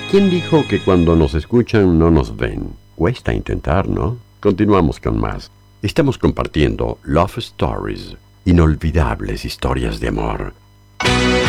¿Quién dijo que cuando nos escuchan no nos ven? Cuesta intentar, ¿no? Continuamos con más. Estamos compartiendo Love Stories, inolvidables historias de amor.